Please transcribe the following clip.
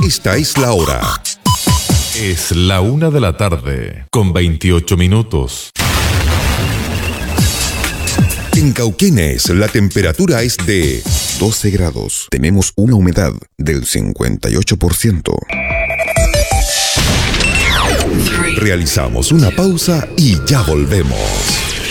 Esta es la hora. Es la 1:00 con 28 minutos. En Cauquenes, la temperatura es de 12 grados. Tenemos una humedad del 58%. Realizamos una pausa y ya volvemos.